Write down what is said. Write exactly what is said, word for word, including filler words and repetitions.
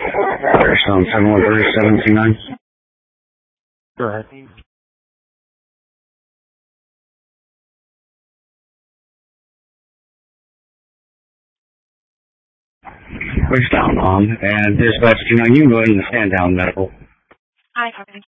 Stone seven one three seven two nine. Go ahead. Push down on, and dispatch two nine, you can go ahead and stand down medical. Hi, Captain.